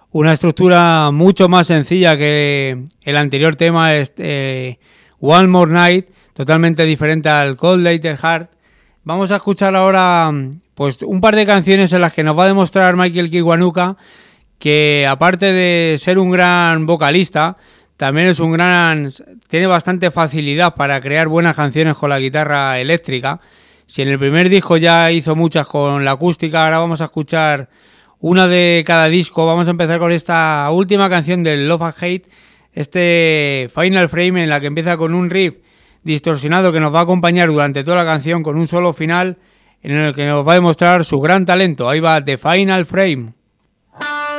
una estructura mucho más sencilla que el anterior tema, One More Night, totalmente diferente al Cold Later Heart. Vamos a escuchar ahora pues un par de canciones en las que nos va a demostrar Michael Kiwanuka que, aparte de ser un gran vocalista, también tiene bastante facilidad para crear buenas canciones con la guitarra eléctrica. Si en el primer disco ya hizo muchas con la acústica, ahora vamos a escuchar una de cada disco. Vamos a empezar con esta última canción del Love and Hate, Final Frame, en la que empieza con un riff distorsionado que nos va a acompañar durante toda la canción con un solo final en el que nos va a demostrar su gran talento. Ahí va The Final Frame.